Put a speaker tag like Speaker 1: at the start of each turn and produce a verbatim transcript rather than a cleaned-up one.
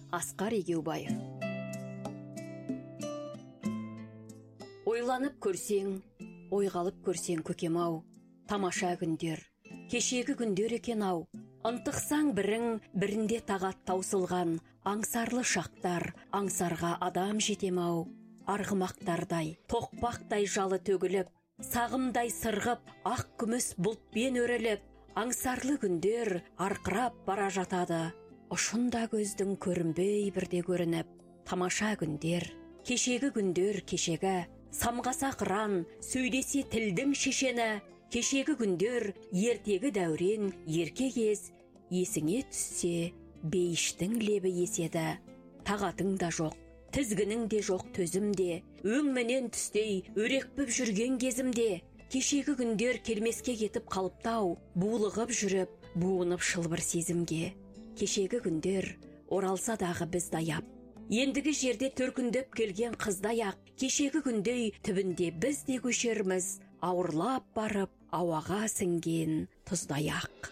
Speaker 1: Асқар Егеубаев. Ойланып көрсең, ойғалып көрсең көкем-ау, тамаша күндер, кешегі күндер екен-ау. Ынтықсаң бірің, бірінде тағат таусылған, аңсарлы шақтар, аңсарға адам жетем-ау. Арғымақтардай, тоқпақтай жалы төгіліп, сағымдай сырғып, ақ күміс бұлтпен өріліп, аңсарлы күндер арқырап бара жатады. Ұшында көздің көрінбей бірде көрініп, тамаша күндер, кешегі күндер кешегі, самғаса қыран, сөйлесе тілдің шешені, кешегі күндер ертегі дәурен, ерке кез, есіңе түссе, бейіштің лебі еседі. Тағатың да жоқ, тізгінің де жоқ төзімде, өңменен түстей өрекпіп жүрген кезімде, кешегі күндер келмеске кетіп қалыптау, булығып жүріп, буынып шылбыр сезімге. Кешегі күндер оралса дағы біз даяп, ендігі жерде төркіндеп келген қыздаяқ, кешегі күндей түбінде біз де көшерміз, ауырлап барып ауаға сіңген тұздаяқ.